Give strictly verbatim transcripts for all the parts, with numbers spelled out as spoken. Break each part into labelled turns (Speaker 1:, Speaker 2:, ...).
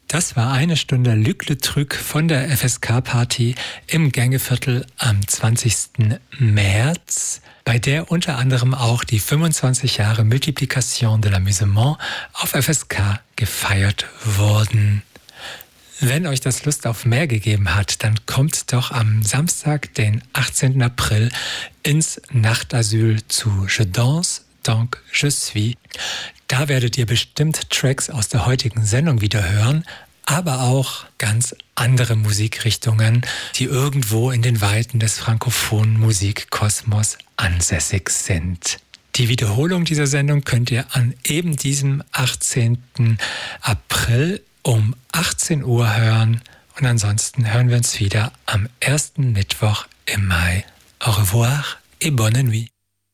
Speaker 1: Das war eine Stunde Luc Le Truc von der F S K-Party im Gängeviertel am zwanzigsten März, bei der unter anderem auch die fünfundzwanzig Jahre Multiplication de l'Amusement auf F S K gefeiert wurden. Wenn euch das Lust auf mehr gegeben hat, dann kommt doch am Samstag, den achtzehnten April, ins Nachtasyl zu Je danse, donc je suis. Da werdet ihr bestimmt Tracks aus der heutigen Sendung wieder hören, aber auch ganz andere Musikrichtungen, die irgendwo in den Weiten des frankophonen Musikkosmos ansässig sind. Die Wiederholung dieser Sendung könnt ihr an eben diesem achtzehnten April um achtzehn Uhr hören und ansonsten hören wir uns wieder am ersten Mittwoch im Mai. Au revoir et bonne nuit.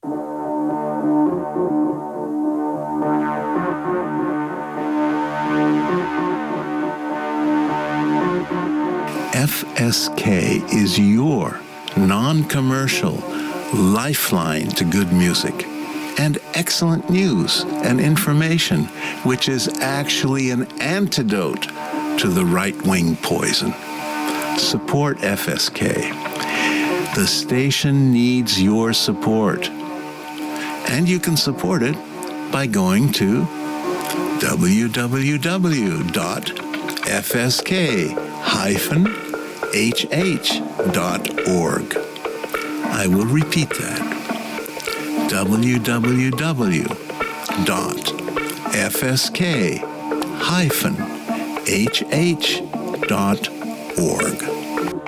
Speaker 2: F S K is your non-commercial lifeline to good music and excellent news and information, which is actually an antidote to the right-wing poison. Support F S K. The station needs your support. And you can support it by going to w w w dot f s k dash h h dot org. I will repeat that. w w w dot f s k dash h h dot org.